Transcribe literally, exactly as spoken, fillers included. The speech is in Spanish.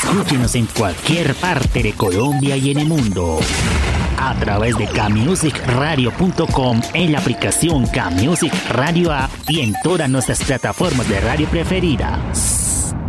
Escúchenos en cualquier parte de Colombia y en el mundo a través de camusic radio punto com, en la aplicación Camusic Radio App y en todas nuestras plataformas de radio preferidas.